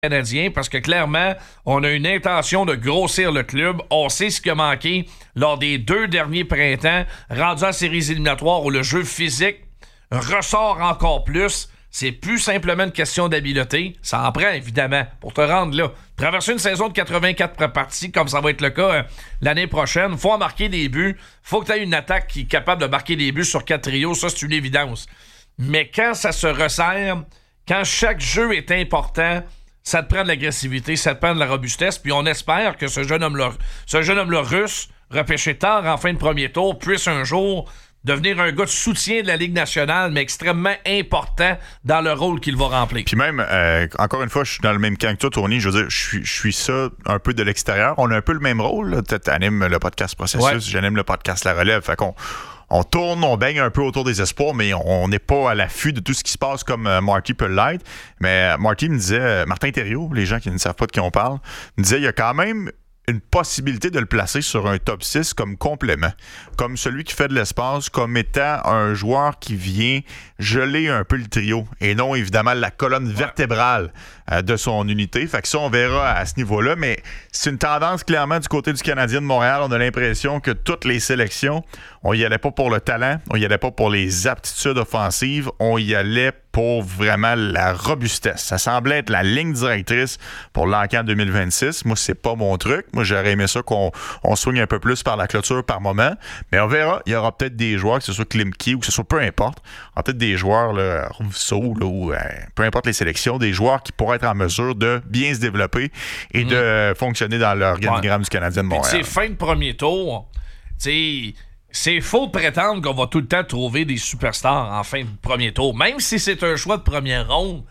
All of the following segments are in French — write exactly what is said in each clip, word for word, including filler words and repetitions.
Canadien, parce que clairement, on a une intention de grossir le club. On sait ce qui a manqué lors des deux derniers printemps, rendu en séries éliminatoires où le jeu physique ressort encore plus. C'est plus simplement une question d'habileté. Ça en prend, évidemment, pour te rendre là. Traverser une saison de quatre-vingt-quatre parties, comme ça va être le cas euh, l'année prochaine, faut en marquer des buts. Faut que tu aies une attaque qui est capable de marquer des buts sur quatre trios. Ça, c'est une évidence. Mais quand ça se resserre, quand chaque jeu est important, ça te prend de l'agressivité, ça te prend de la robustesse, puis on espère que ce jeune homme-là, ce jeune homme-là russe, repêché tard en fin de premier tour, puisse un jour devenir un gars de soutien de la Ligue nationale, mais extrêmement important dans le rôle qu'il va remplir. Puis même, euh, encore une fois, je suis dans le même camp que toi, Tony. Je veux dire, je suis, je suis ça un peu de l'extérieur. On a un peu le même rôle. Tu animes le podcast Processus, ouais. J'anime le podcast La Relève. Fait qu'on on tourne, on baigne un peu autour des espoirs, mais on n'est pas à l'affût de tout ce qui se passe comme euh, Marty peut l'être. Mais euh, Marty me disait, euh, Martin Thériault, les gens qui ne savent pas de qui on parle, me disait, il y a quand même une possibilité de le placer sur un top six comme complément, comme celui qui fait de l'espace, comme étant un joueur qui vient geler un peu le trio et non évidemment la colonne vertébrale euh, de son unité. Fait que ça, on verra à ce niveau-là, mais c'est une tendance clairement du côté du Canadien de Montréal. On a l'impression que toutes les sélections, on y allait pas pour le talent, on y allait pas pour les aptitudes offensives, on y allait pour vraiment la robustesse. Ça semblait être la ligne directrice pour l'Encan deux mille vingt-six. Moi, c'est pas mon truc. Moi, j'aurais aimé ça qu'on on soigne un peu plus par la clôture par moment. Mais on verra. Il y aura peut-être des joueurs, que ce soit Klimke ou que ce soit peu importe. Il y aura peut-être des joueurs, là, Rousseau, là, ou euh, peu importe les sélections, des joueurs qui pourraient être en mesure de bien se développer et mmh. de fonctionner dans l'organigramme ouais. du Canadien de Montréal. C'est fin de premier tour. Tu sais, c'est faux de prétendre qu'on va tout le temps trouver des superstars en fin de premier tour. Même si c'est un choix de première ronde,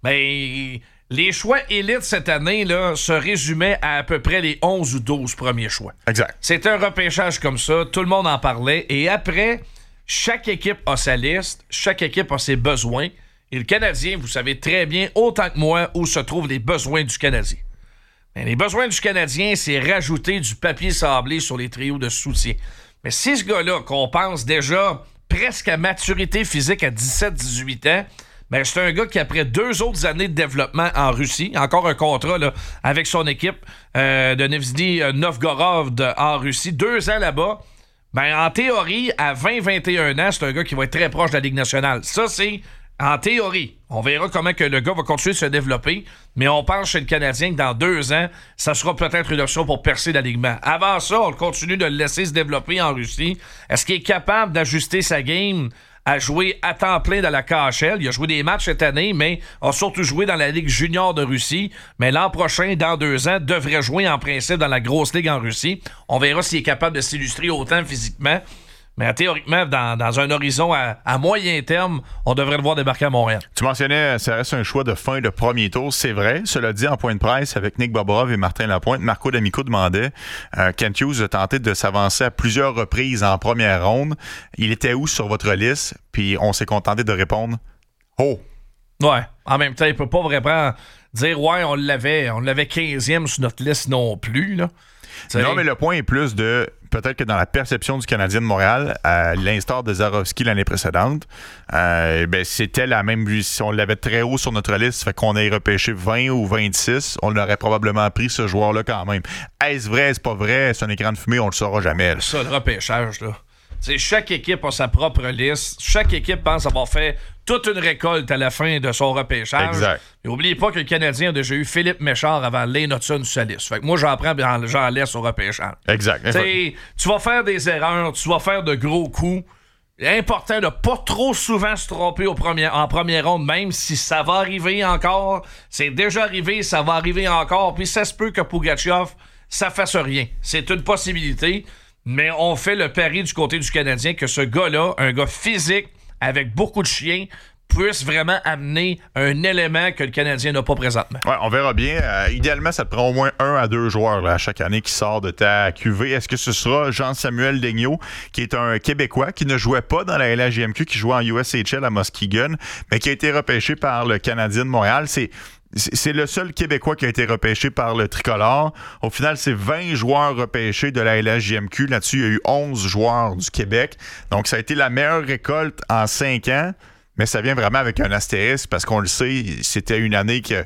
ben, les choix élites cette année là, se résumaient à à peu près les onze ou douze premiers choix. Exact. C'est un repêchage comme ça, tout le monde en parlait. Et après, chaque équipe a sa liste, chaque équipe a ses besoins. Et le Canadien, vous savez très bien, autant que moi, où se trouvent les besoins du Canadien. Ben, les besoins du Canadien, c'est rajouter du papier sablé sur les trios de soutien. Mais si ce gars-là, qu'on pense déjà presque à maturité physique à dix-sept dix-huit ans, ben c'est un gars qui, après deux autres années de développement en Russie, encore un contrat là, avec son équipe euh, de Nizhny Novgorod de, en Russie, deux ans là-bas, ben en théorie, à vingt vingt et un ans, c'est un gars qui va être très proche de la Ligue nationale. Ça, c'est en théorie. On verra comment que le gars va continuer de se développer, mais on pense chez le Canadien que dans deux ans, ça sera peut-être une option pour percer l'alignement. Avant ça, on continue de le laisser se développer en Russie. Est-ce qu'il est capable d'ajuster sa game à jouer à temps plein dans la K H L? Il a joué des matchs cette année, mais a surtout joué dans la Ligue junior de Russie. Mais l'an prochain, dans deux ans, devrait jouer en principe dans la grosse ligue en Russie. On verra s'il est capable de s'illustrer autant physiquement. Mais théoriquement, dans, dans un horizon à, à moyen terme, on devrait le voir débarquer à Montréal. Tu mentionnais, ça reste un choix de fin de premier tour, c'est vrai. Cela dit, en point de presse, avec Nick Bobrov et Martin Lapointe, Marco D'Amico demandait, euh, Kent Hughes a tenté de s'avancer à plusieurs reprises en première ronde. Il était où sur votre liste? Puis on s'est contenté de répondre « Oh! » Ouais, en même temps, il peut pas vraiment dire « Ouais, on l'avait, on l'avait quinzième sur notre liste non plus. » là. T'sais. Non, mais le point est plus de peut-être que dans la perception du Canadien de Montréal, à l'instar de Zarovski l'année précédente, euh, ben, c'était la même. Si on l'avait très haut sur notre liste, fait qu'on ait repêché vingt ou vingt-six, on aurait probablement pris ce joueur-là quand même. Est-ce vrai, est-ce pas vrai? C'est un écran de fumée, on le saura jamais. Là. Ça, le repêchage, là. T'sais, chaque équipe a sa propre liste. Chaque équipe pense avoir fait toute une récolte à la fin de son repêchage. Exact. Et n'oubliez pas que le Canadien a déjà eu Philippe Méchard avant Lane Hudson sur sa liste. Fait que moi, j'en prends, j'en laisse au repêchage. Exact. T'sais, tu vas faire des erreurs, tu vas faire de gros coups. C'est important de pas trop souvent se tromper au premier, en première ronde, même si ça va arriver encore. C'est déjà arrivé, ça va arriver encore. Puis ça se peut que Pugachev, ça fasse rien. C'est une possibilité. Mais on fait le pari du côté du Canadien que ce gars-là, un gars physique, avec beaucoup de chiens, puisse vraiment amener un élément que le Canadien n'a pas présentement. Ouais, on verra bien. Euh, idéalement, ça te prend au moins un à deux joueurs là, à chaque année qui sort de ta Q V. Est-ce que ce sera Jean-Samuel Daigneault, qui est un Québécois, qui ne jouait pas dans la L H J M Q, qui jouait en U S H L à Muskegon, mais qui a été repêché par le Canadien de Montréal? C'est... C'est le seul Québécois qui a été repêché par le Tricolore. Au final, c'est vingt joueurs repêchés de la L H J M Q. Là-dessus, il y a eu onze joueurs du Québec. Donc, ça a été la meilleure récolte en cinq ans. Mais ça vient vraiment avec un astérisque parce qu'on le sait, c'était une année que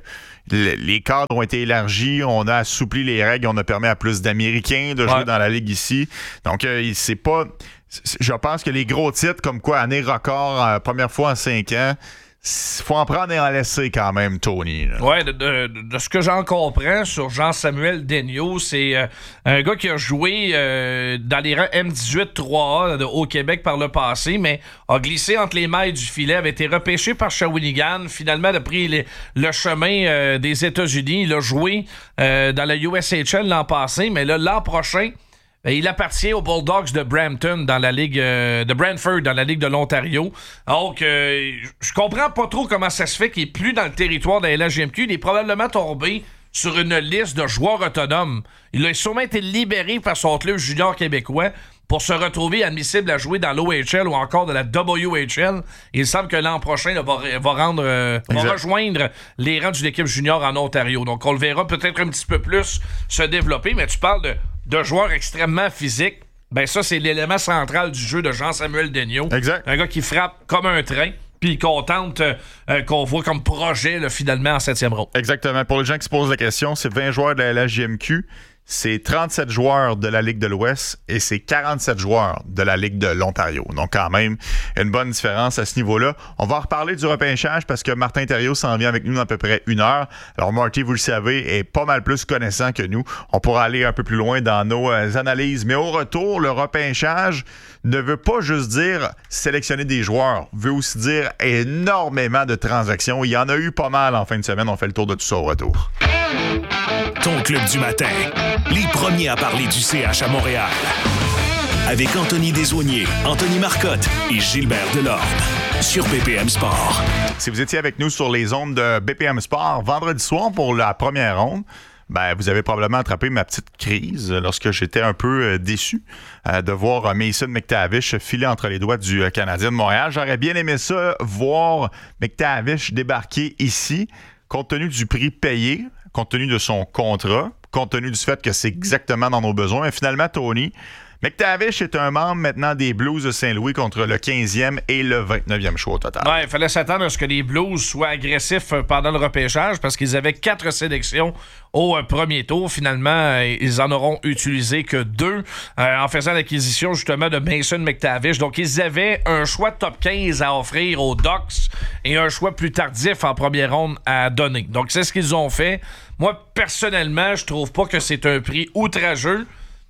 le, les cadres ont été élargis, on a assoupli les règles, on a permis à plus d'Américains de jouer ouais. dans la Ligue ici. Donc, euh, c'est pas... Je pense que les gros titres, comme quoi, année record, euh, première fois en cinq ans, il faut en prendre et en laisser quand même, Tony. Oui, de, de, de ce que j'en comprends sur Jean-Samuel Daigneault, c'est euh, un gars qui a joué euh, dans les rangs M dix-huit trois A de, au Québec par le passé, mais a glissé entre les mailles du filet, avait été repêché par Shawinigan, finalement a pris les, le chemin euh, des États-Unis. Il a joué euh, dans la U S H L l'an passé, mais là, l'an prochain, il appartient aux Bulldogs de Brampton dans la Ligue euh, de Brantford dans la Ligue de l'Ontario. Donc, euh, je comprends pas trop comment ça se fait qu'il est plus dans le territoire de la L H J M Q. Il est probablement tombé sur une liste de joueurs autonomes. Il a sûrement été libéré par son club junior québécois pour se retrouver admissible à jouer dans l'O H L ou encore de la W H L. Il semble que l'an prochain, là, va, va, rendre, euh, va rejoindre les rangs d'une équipe junior en Ontario. Donc, on le verra peut-être un petit peu plus se développer, mais tu parles de, de joueurs extrêmement physiques. Ben ça, c'est l'élément central du jeu de Jean-Samuel Daigneault. Exact. Un gars qui frappe comme un train. Puis contente euh, qu'on voit comme projet là, finalement en septième ronde. Exactement. Pour les gens qui se posent la question, c'est vingt joueurs de la L H J M Q, c'est trente-sept joueurs de la Ligue de l'Ouest et c'est quarante-sept joueurs de la Ligue de l'Ontario. Donc quand même, une bonne différence à ce niveau-là. On va reparler du repêchage parce que Martin Thériault s'en vient avec nous dans à peu près une heure. Alors Marty, vous le savez, est pas mal plus connaissant que nous. On pourra aller un peu plus loin dans nos euh, analyses. Mais au retour, le repêchage ne veut pas juste dire sélectionner des joueurs, veut aussi dire énormément de transactions. Il y en a eu pas mal en fin de semaine. On fait le tour de tout ça au retour. Ton club du matin, les premiers à parler du C H à Montréal. Avec Anthony Desaulniers, Anthony Marcotte et Gilbert Delorme. Sur B P M Sport. Si vous étiez avec nous sur les ondes de B P M Sport vendredi soir pour la première ronde, ben, vous avez probablement attrapé ma petite crise lorsque j'étais un peu euh, déçu euh, de voir Mason McTavish filer entre les doigts du euh, Canadien de Montréal. J'aurais bien aimé ça, voir McTavish débarquer ici, compte tenu du prix payé, compte tenu de son contrat, compte tenu du fait que c'est exactement dans nos besoins. Et finalement, Tony, McTavish est un membre maintenant des Blues de Saint-Louis contre le quinzième et le vingt-neuvième choix au total. Ouais, il fallait s'attendre à ce que les Blues soient agressifs pendant le repêchage parce qu'ils avaient quatre sélections au euh, premier tour. Finalement, euh, ils en auront utilisé que deux euh, en faisant l'acquisition justement de Mason McTavish. Donc, ils avaient un choix top quinze à offrir aux Ducks et un choix plus tardif en première ronde à donner. Donc, c'est ce qu'ils ont fait. Moi, personnellement, je trouve pas que c'est un prix outrageux.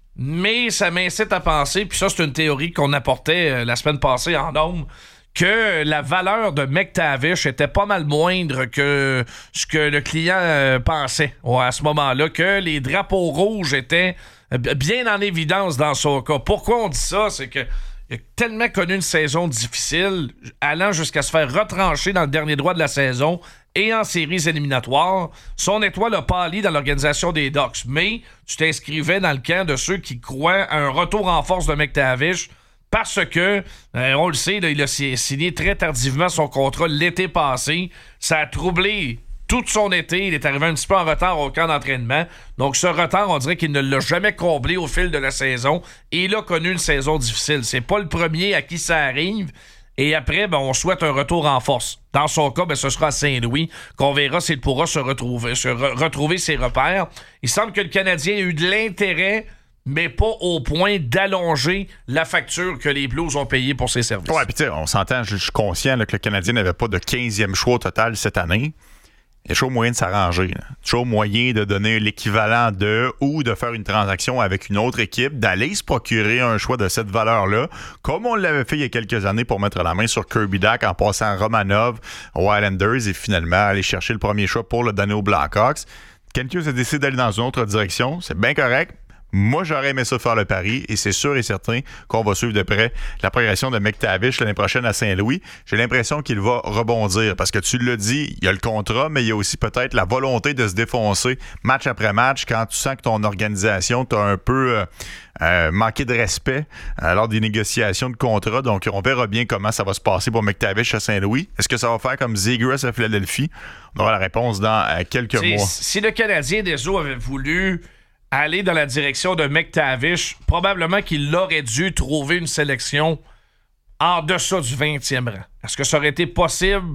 Mais ça m'incite à penser, puis ça, c'est une théorie qu'on apportait euh, la semaine passée en nombre, que la valeur de McTavish était pas mal moindre que ce que le client euh, pensait ouais, à ce moment-là, que les drapeaux rouges étaient euh, bien en évidence dans son cas. Pourquoi on dit ça? C'est que il a tellement connu une saison difficile, allant jusqu'à se faire retrancher dans le dernier droit de la saison et en séries éliminatoires. Son étoile a pâli dans l'organisation des Ducks, mais tu t'inscrivais dans le camp de ceux qui croient à un retour en force de McTavish parce que, euh, on le sait, là, il a signé très tardivement son contrat l'été passé. Ça a troublé tout son été. Il est arrivé un petit peu en retard au camp d'entraînement. Donc, ce retard, on dirait qu'il ne l'a jamais comblé au fil de la saison. Et il a connu une saison difficile. C'est pas le premier à qui ça arrive. Et après, ben, on souhaite un retour en force. Dans son cas, ben, ce sera à Saint-Louis qu'on verra s'il pourra se retrouver, se re- retrouver ses repères. Il semble que le Canadien a eu de l'intérêt, mais pas au point d'allonger la facture que les Blues ont payée pour ses services. Ouais, puis tu sais, on s'entend, je suis conscient là, que le Canadien n'avait pas de quinzième choix au total cette année. Il y a toujours moyen de s'arranger. Là. Toujours moyen de donner l'équivalent de ou de faire une transaction avec une autre équipe, d'aller se procurer un choix de cette valeur-là, comme on l'avait fait il y a quelques années pour mettre la main sur Kirby Dach en passant Romanov aux Islanders et finalement aller chercher le premier choix pour le donner aux Blackhawks. Quelqu'un se décide d'aller dans une autre direction, c'est bien correct. Moi, j'aurais aimé ça faire le pari et c'est sûr et certain qu'on va suivre de près la progression de McTavish l'année prochaine à Saint-Louis. J'ai l'impression qu'il va rebondir parce que tu l'as dit, il y a le contrat, mais il y a aussi peut-être la volonté de se défoncer match après match quand tu sens que ton organisation t'a un peu euh, euh, manqué de respect euh, lors des négociations de contrat. Donc, on verra bien comment ça va se passer pour McTavish à Saint-Louis. Est-ce que ça va faire comme Zegras à Philadelphie? On aura la réponse dans euh, quelques T'sais, mois. Si le Canadien des Eaux avait voulu aller dans la direction de McTavish, probablement qu'il aurait dû trouver une sélection en deçà du vingtième rang. Est-ce que ça aurait été possible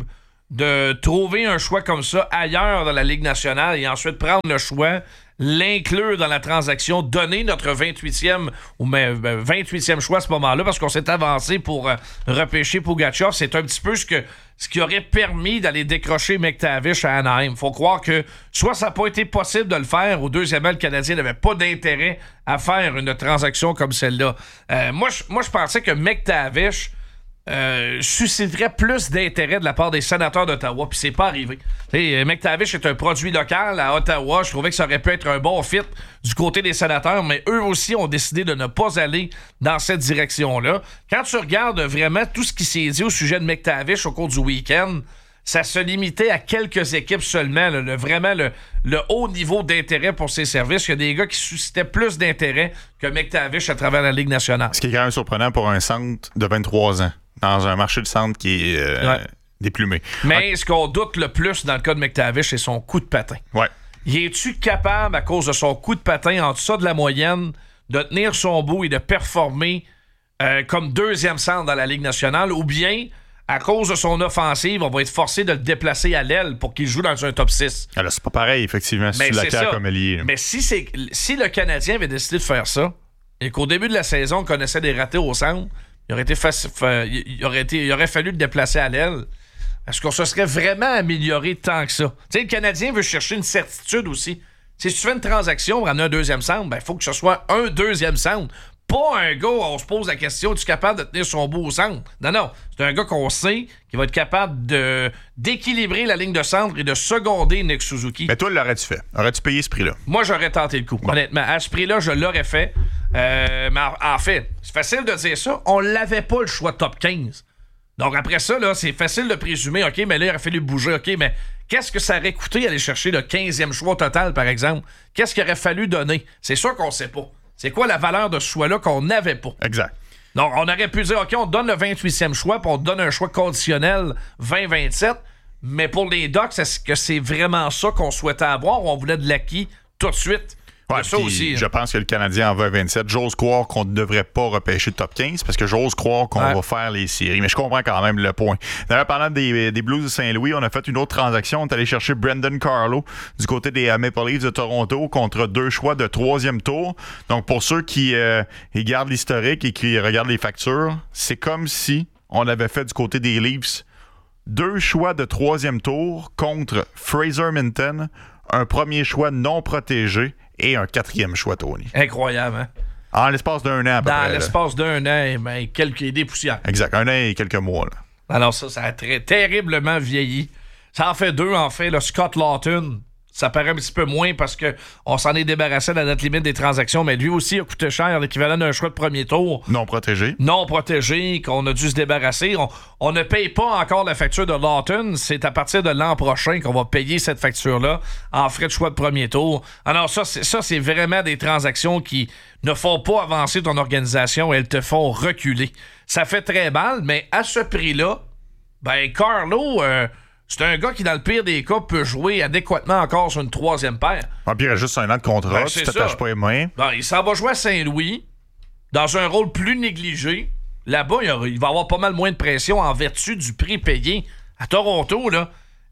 de trouver un choix comme ça ailleurs dans la Ligue nationale et ensuite prendre le choix, l'inclure dans la transaction, donner notre vingt-huitième ou vingt-huitième choix à ce moment-là parce qu'on s'est avancé pour euh, repêcher Pogačov. C'est un petit peu ce que ce qui aurait permis d'aller décrocher McTavish à Anaheim. Faut croire que soit ça n'a pas été possible de le faire, ou deuxièmement, le Canadien n'avait pas d'intérêt à faire une transaction comme celle-là. Euh, moi, je moi, je pensais que McTavish Euh, susciterait plus d'intérêt de la part des sénateurs d'Ottawa, puis c'est pas arrivé. T'sais, McTavish est un produit local à Ottawa. Je trouvais que ça aurait pu être un bon fit du côté des sénateurs, mais eux aussi ont décidé de ne pas aller dans cette direction-là. Quand tu regardes vraiment tout ce qui s'est dit au sujet de McTavish au cours du week-end, ça se limitait à quelques équipes seulement. Là, le, vraiment le, le haut niveau d'intérêt pour ses services. Il y a des gars qui suscitaient plus d'intérêt que McTavish à travers la Ligue nationale. Ce qui est quand même surprenant pour un centre de vingt-trois ans. Dans un marché de centre qui est euh, ouais. déplumé. Mais ouais. ce qu'on doute le plus dans le cas de McTavish, c'est son coup de patin. Ouais. Y es-tu capable, à cause de son coup de patin en dessous de la moyenne, de tenir son bout et de performer euh, comme deuxième centre dans la Ligue nationale, ou bien, à cause de son offensive, on va être forcé de le déplacer à l'aile pour qu'il joue dans un top six? Alors, c'est pas pareil, effectivement, si Mais tu l'acquiers comme ailier. Mais si, c'est, si le Canadien avait décidé de faire ça, et qu'au début de la saison, on connaissait des ratés au centre, Il aurait, été faci- fa- il, aurait été, il aurait fallu le déplacer à l'aile. Est-ce qu'on se serait vraiment amélioré tant que ça? Tu sais, le Canadien veut chercher une certitude aussi. Si tu fais une transaction pour ramener un deuxième centre, ben il faut que ce soit un deuxième centre. Pas un gars où on se pose la question, es-tu capable de tenir son bout au centre? Non, non. C'est un gars qu'on sait qui va être capable de, d'équilibrer la ligne de centre et de seconder Nick Suzuki. Mais toi, l'aurais-tu fait? Aurais-tu payé ce prix-là? Moi, j'aurais tenté le coup. Bon. Honnêtement, à ce prix-là, je l'aurais fait. Euh, mais en, en fait, c'est facile de dire ça. On l'avait pas le choix top quinze. Donc après ça, là, c'est facile de présumer, OK, mais là, il aurait fallu bouger, OK, mais qu'est-ce que ça aurait coûté aller chercher le quinzième choix total, par exemple? Qu'est-ce qu'il aurait fallu donner? C'est sûr qu'on sait pas. C'est quoi la valeur de ce choix-là qu'on n'avait pas? Exact. Donc, on aurait pu dire, OK, on donne le vingt-huitième choix, puis on donne un choix conditionnel vingt vingt-sept, mais pour les Ducks, est-ce que c'est vraiment ça qu'on souhaitait avoir ou on voulait de l'acquis tout de suite? Ouais, ça aussi, je pense que le Canadien en va à vingt-sept. J'ose croire qu'on ne devrait pas repêcher le top quinze parce que j'ose croire qu'on ouais. va faire les séries. Mais je comprends quand même le point. D'ailleurs, parlant des, des Blues de Saint-Louis, on a fait une autre transaction. On est allé chercher Brendan Carlo du côté des uh, Maple Leafs de Toronto contre deux choix de troisième tour. Donc, pour ceux qui euh, regardent l'historique et qui regardent les factures, c'est comme si on avait fait du côté des Leafs deux choix de troisième tour contre Fraser Minton, un premier choix non protégé et un quatrième choix, Tony. Incroyable, hein? En l'espace d'un an, à peu Dans près. Dans l'espace là. d'un an, ben, quelques idées poussières. Exact, un an et quelques mois. Là. Alors ça, ça a très, terriblement vieilli. Ça en fait deux, en fait. Le Scott Lawton, ça paraît un petit peu moins parce qu'on s'en est débarrassé à la date limite des transactions, mais lui aussi a coûté cher, l'équivalent d'un choix de premier tour. Non protégé. Non protégé, qu'on a dû se débarrasser. On, on ne paye pas encore la facture de Lawton. C'est à partir de l'an prochain qu'on va payer cette facture-là en frais de choix de premier tour. Alors ça, c'est, ça, c'est vraiment des transactions qui ne font pas avancer ton organisation, elles te font reculer. Ça fait très mal, mais à ce prix-là, ben Carlo... Euh, c'est un gars qui, dans le pire des cas, peut jouer adéquatement encore sur une troisième paire. Ah, puis il reste juste un an de contrat, ben, tu t'attaches pas les mains. Ben, il s'en va jouer à Saint-Louis, dans un rôle plus négligé. Là-bas, il, aura, il va avoir pas mal moins de pression en vertu du prix payé. À Toronto, là,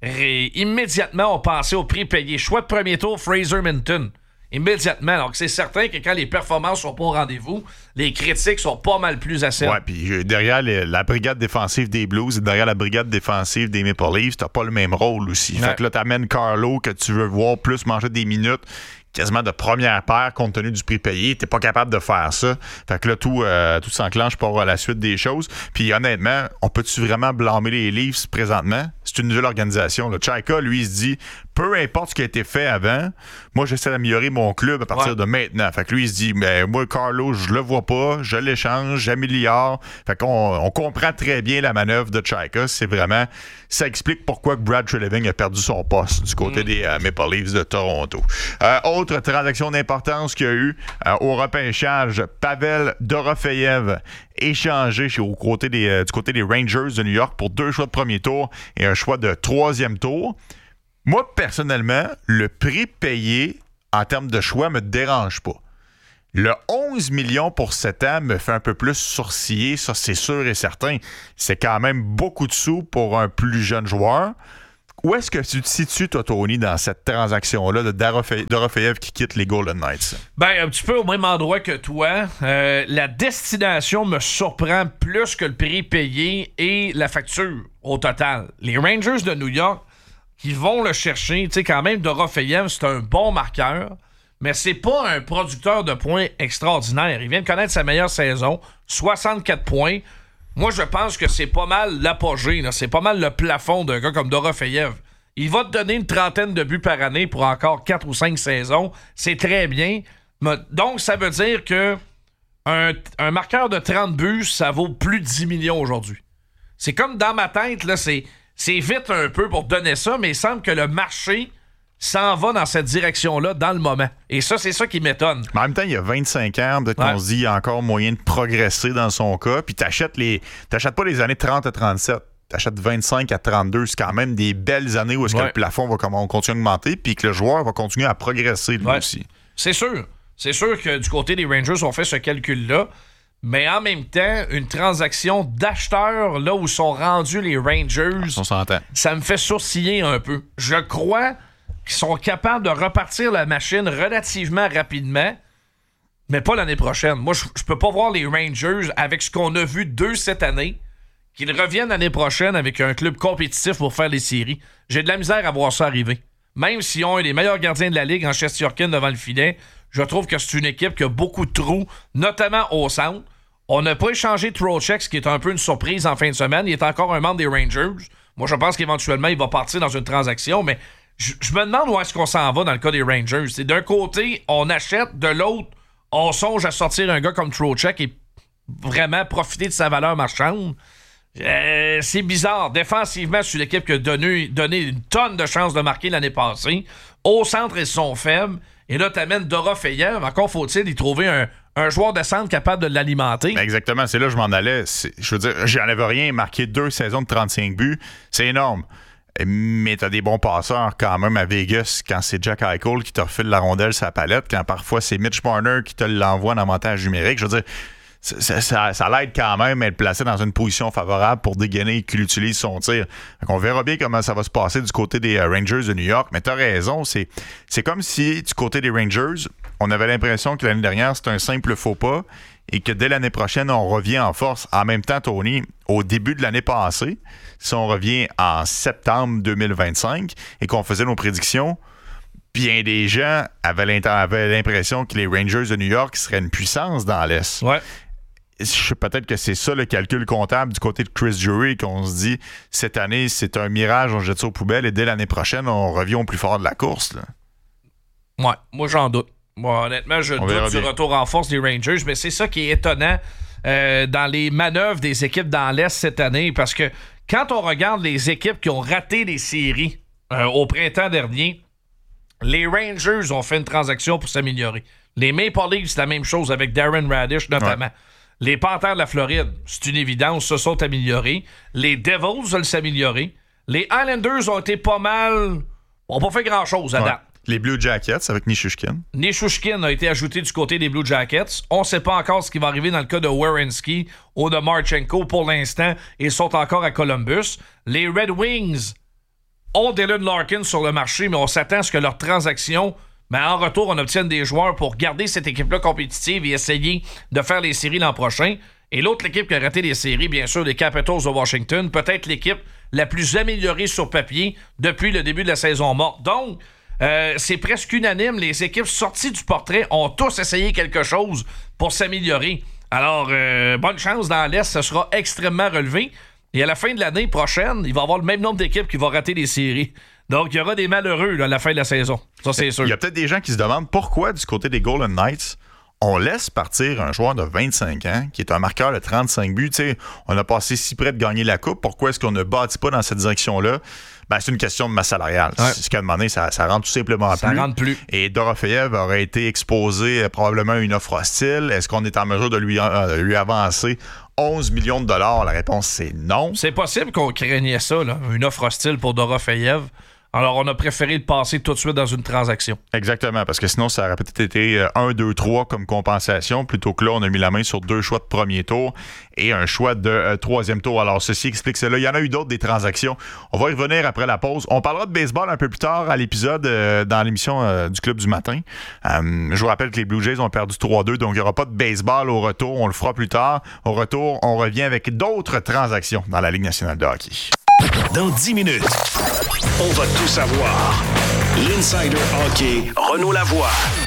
et immédiatement, on passait au prix payé. Choix de premier tour, Fraser Minton. Immédiatement. Donc, c'est certain que quand les performances sont pas au rendez-vous, les critiques sont pas mal plus acerbes. Ouais, puis derrière les, la brigade défensive des Blues et derrière la brigade défensive des Maple Leafs, t'as pas le même rôle aussi. Ouais. Fait que là, t'amènes Carlo que tu veux voir plus manger des minutes, quasiment de première paire compte tenu du prix payé. T'es pas capable de faire ça. Fait que là, tout, euh, tout s'enclenche pour la suite des choses. Puis honnêtement, on peut-tu vraiment blâmer les Leafs présentement? C'est une nouvelle organisation. Là. Chaika, lui, il se dit, peu importe ce qui a été fait avant, moi, j'essaie d'améliorer mon club à partir ouais. de maintenant. Fait que lui, il se dit, ben, moi, Carlo, je le vois pas, je l'échange, j'améliore. Fait qu'on on comprend très bien la manœuvre de Chaika. C'est vraiment, ça explique pourquoi Brad Treliving a perdu son poste du côté mm. des euh, Maple Leafs de Toronto. Euh, autre transaction d'importance qu'il y a eu euh, au repêchage, Pavel Dorofeyev échangé chez, au côté des, euh, du côté des Rangers de New York pour deux choix de premier tour et un choix de troisième tour. Moi, personnellement, le prix payé en termes de choix me dérange pas. Le onze millions pour sept ans me fait un peu plus sourciller, ça c'est sûr et certain. C'est quand même beaucoup de sous pour un plus jeune joueur. Où est-ce que tu te situes, toi, Tony, dans cette transaction-là de Dorofeyev qui quitte les Golden Knights? Ben, un petit peu au même endroit que toi. Euh, la destination me surprend plus que le prix payé et la facture au total. Les Rangers de New York qui vont le chercher, tu sais, quand même, Dorofeyev, c'est un bon marqueur, mais c'est pas un producteur de points extraordinaire. Il vient de connaître sa meilleure saison, soixante-quatre points. Moi, je pense que c'est pas mal l'apogée, là. C'est pas mal le plafond d'un gars comme Dorofeyev. Il va te donner une trentaine de buts par année pour encore quatre ou cinq saisons. C'est très bien. Donc, ça veut dire que un, un marqueur de trente buts, ça vaut plus de dix millions aujourd'hui. C'est comme dans ma tête, là, c'est, c'est vite un peu pour donner ça, mais il semble que le marché s'en va dans cette direction-là dans le moment. Et ça, c'est ça qui m'étonne. Mais en même temps, il y a vingt-cinq ans, peut-être ouais. qu'on se dit qu'il y a encore moyen de progresser dans son cas. Puis t'achètes les. T'achètes pas les années trente à trente-sept. T'achètes vingt-cinq à trente-deux. C'est quand même des belles années où est-ce ouais. que le plafond va comment, continuer d'augmenter puis que le joueur va continuer à progresser lui ouais. aussi. C'est sûr. C'est sûr que du côté des Rangers, on fait ce calcul-là. Mais en même temps, une transaction d'acheteur là où sont rendus les Rangers, on s'entend. Ça me fait sourciller un peu. Je crois qui sont capables de repartir la machine relativement rapidement, mais pas l'année prochaine. Moi, je, je peux pas voir les Rangers, avec ce qu'on a vu d'eux cette année, qu'ils reviennent l'année prochaine avec un club compétitif pour faire les séries. J'ai de la misère à voir ça arriver. Même s'ils ont un des meilleurs gardiens de la Ligue en Shesterkin devant le filet, je trouve que c'est une équipe qui a beaucoup de trous, notamment au centre. On n'a pas échangé Trocheck, ce qui est un peu une surprise en fin de semaine. Il est encore un membre des Rangers. Moi, je pense qu'éventuellement, il va partir dans une transaction, mais Je, je me demande où est-ce qu'on s'en va dans le cas des Rangers. C'est d'un côté, on achète, de l'autre, on songe à sortir un gars comme Trocheck et vraiment profiter de sa valeur marchande. Euh, c'est bizarre. Défensivement, c'est une équipe qui a donné, donné une tonne de chances de marquer l'année passée. Au centre, ils sont faibles. Et là, t'amènes Dorofeyev. Encore faut-il y trouver un, un joueur de centre capable de l'alimenter. Exactement. C'est là que je m'en allais. C'est, je veux dire, j'en avais rien. Marqué deux saisons de trente-cinq buts. C'est énorme. Mais t'as des bons passeurs quand même à Vegas quand c'est Jack Eichel qui te refile la rondelle sur la palette, quand parfois c'est Mitch Marner qui te l'envoie en avantage numérique. Je veux dire, ça, ça, ça l'aide quand même à être placé dans une position favorable pour dégainer et qu'il utilise son tir. Donc on verra bien comment ça va se passer du côté des Rangers de New York. Mais t'as raison, c'est, c'est comme si du côté des Rangers, on avait l'impression que l'année dernière, c'était un simple faux pas et que dès l'année prochaine, on revient en force. En même temps, Tony, au début de l'année passée, si on revient en septembre deux mille vingt-cinq et qu'on faisait nos prédictions, bien des gens avaient, avaient l'impression que les Rangers de New York seraient une puissance dans l'Est. Ouais. Peut-être que c'est ça le calcul comptable du côté de Chris Drury, qu'on se dit, cette année, c'est un mirage, on jette ça aux poubelles et dès l'année prochaine, on revient au plus fort de la course. Là. Ouais, moi j'en doute. Moi, honnêtement, je on doute du bien. Retour en force des Rangers, mais c'est ça qui est étonnant euh, dans les manœuvres des équipes dans l'Est cette année, parce que quand on regarde les équipes qui ont raté les séries euh, au printemps dernier, les Rangers ont fait une transaction pour s'améliorer. Les Maple Leafs, c'est la même chose avec Darren Radish notamment. Ouais. Les Panthers de la Floride, c'est une évidence, se sont améliorés. Les Devils veulent s'améliorer. Les Islanders ont été pas mal... ont pas fait grand-chose à ouais. date. Les Blue Jackets avec Nichushkin. Nichushkin a été ajouté du côté des Blue Jackets. On ne sait pas encore ce qui va arriver dans le cas de Werenski ou de Marchenko pour l'instant. Ils sont encore à Columbus. Les Red Wings ont Dylan Larkin sur le marché, mais on s'attend à ce que leur transaction, mais en retour, on obtienne des joueurs pour garder cette équipe-là compétitive et essayer de faire les séries l'an prochain. Et l'autre équipe qui a raté les séries, bien sûr, les Capitals de Washington, peut-être l'équipe la plus améliorée sur papier depuis le début de la saison morte. Donc, Euh, c'est presque unanime. Les équipes sorties du portrait ont tous essayé quelque chose pour s'améliorer. Alors, euh, bonne chance dans l'Est. Ce sera extrêmement relevé. Et à la fin de l'année prochaine, il va y avoir le même nombre d'équipes qui vont rater les séries. Donc, il y aura des malheureux là, à la fin de la saison. Ça, c'est sûr. Il y a peut-être des gens qui se demandent pourquoi, du côté des Golden Knights, on laisse partir un joueur de vingt-cinq ans qui est un marqueur de trente-cinq buts. T'sais, on a passé si près de gagner la Coupe. Pourquoi est-ce qu'on ne bâtit pas dans cette direction-là? Ben, c'est une question de masse salariale. Ouais. C'est ce qu'à un moment donné, ça, ça rentre tout simplement ça plus. Ça rentre plus. Et Dorofeyev aurait été exposé euh, probablement à une offre hostile. Est-ce qu'on est en mesure de lui, euh, de lui avancer onze millions de dollars? La réponse, c'est non. C'est possible qu'on craignait ça, là, une offre hostile pour Dorofeyev. Alors, on a préféré le passer tout de suite dans une transaction. Exactement, parce que sinon, ça aurait peut-être été un, deux, trois comme compensation, plutôt que là, on a mis la main sur deux choix de premier tour et un choix de euh, troisième tour. Alors, ceci explique cela. Il y en a eu d'autres, des transactions. On va y revenir après la pause. On parlera de baseball un peu plus tard à l'épisode euh, dans l'émission euh, du Club du matin. Euh, je vous rappelle que les Blue Jays ont perdu trois deux, donc il n'y aura pas de baseball au retour. On le fera plus tard. Au retour, on revient avec d'autres transactions dans la Ligue nationale de hockey. Dans dix minutes, on va tout savoir. L'Insider Hockey, Renaud Lavoie,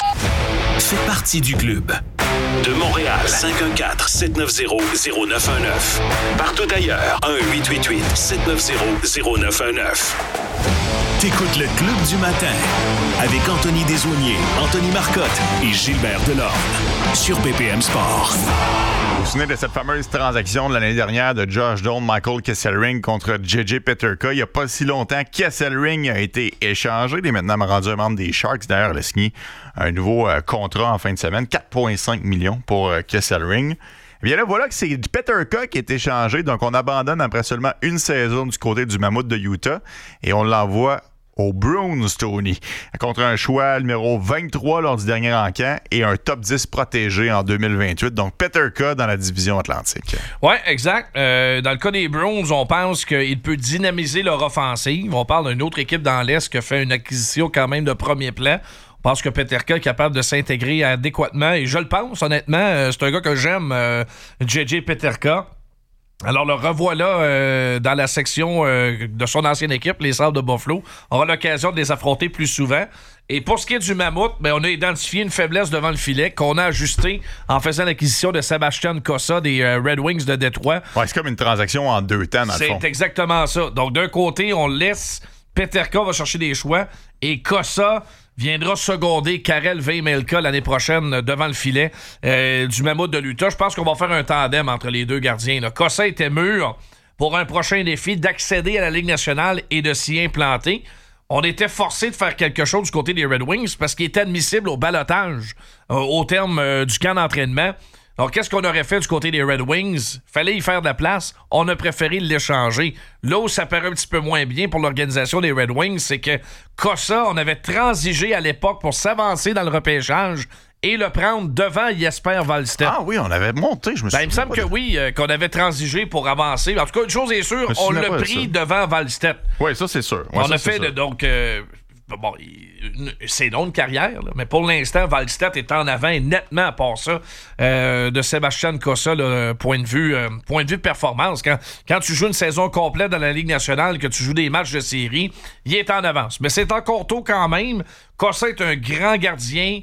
fait partie du club. De Montréal, cinq un quatre, sept neuf zéro, zéro neuf un neuf. Partout ailleurs, un huit huit huit, sept neuf zéro, zéro neuf un neuf. T'écoutes le Club du matin avec Anthony Desaulniers, Anthony Marcotte et Gilbert Delorme sur P P M Sport. Vous vous souvenez de cette fameuse transaction de l'année dernière de Josh Doan, Michael Kesselring contre J J Peterka. Il n'y a pas si longtemps, Kesselring a été échangé. Il est maintenant rendu un membre des Sharks. D'ailleurs, il a signé un nouveau euh, contrat en fin de semaine, quatre virgule cinq millions pour euh, Kesselring. Eh bien là, voilà que c'est Peterka qui est échangé. Donc, on abandonne après seulement une saison du côté du Mammouth de Utah et on l'envoie aux Bruins, Tony, contre un choix numéro vingt-trois lors du dernier encamp et un top dix protégé en deux mille vingt-huit. Donc, Peterka dans la division Atlantique. Oui, exact. Euh, dans le cas des Bruins, on pense qu'il peut dynamiser leur offensive. On parle d'une autre équipe dans l'Est qui a fait une acquisition quand même de premier plan. Je pense que Peterka est capable de s'intégrer adéquatement et je le pense, honnêtement. Euh, c'est un gars que j'aime, euh, J J Peterka. Alors, le revoilà euh, dans la section euh, de son ancienne équipe, les Sabres de Buffalo. On aura l'occasion de les affronter plus souvent. Et pour ce qui est du Mammouth, ben, on a identifié une faiblesse devant le filet qu'on a ajustée en faisant l'acquisition de Sebastian Cossa des euh, Red Wings de Détroit. Ouais, c'est comme une transaction en deux temps, dans le fond. C'est exactement ça. Donc, d'un côté, on laisse Peterka, va chercher des choix, et Cossa viendra seconder Karel Vejmelka l'année prochaine devant le filet euh, du Mammouth de l'Utah. Je pense qu'on va faire un tandem entre les deux gardiens. Là. Cossa était mûr pour un prochain défi d'accéder à la Ligue nationale et de s'y implanter. On était forcé de faire quelque chose du côté des Red Wings parce qu'il était admissible au ballottage euh, au terme euh, du camp d'entraînement. Alors, qu'est-ce qu'on aurait fait du côté des Red Wings? Fallait y faire de la place. On a préféré l'échanger. Là où ça paraît un petit peu moins bien pour l'organisation des Red Wings, c'est que Cossa, on avait transigé à l'époque pour s'avancer dans le repêchage et le prendre devant Jesper Wallstedt. Ah oui, on avait monté, je me souviens. Ben, il me semble que de... oui, euh, qu'on avait transigé pour avancer. En tout cas, une chose est sûre, on l'a pris devant Wallstedt. Oui, ça, c'est sûr. Ouais, on ça, a fait, de, donc... Euh, Bon, c'est long de carrière, là, mais pour l'instant, Wallstedt est en avant et nettement à part ça euh, de Sebastian Cossa, là, point de vue euh, point de vue de performance. Quand, quand tu joues une saison complète dans la Ligue nationale, que tu joues des matchs de série, il est en avance. Mais c'est encore tôt quand même. Cossa est un grand gardien.